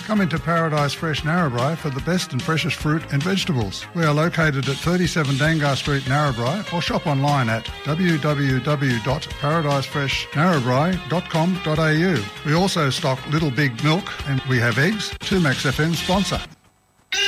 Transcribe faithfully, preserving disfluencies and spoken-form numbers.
Come into Paradise Fresh Narrabri for the best and freshest fruit and vegetables. We are located at thirty-seven Dangar Street, Narrabri, or shop online at w w w dot paradise fresh narrabri dot com dot a u. We also stock Little Big Milk and we have eggs. two Max F M sponsor.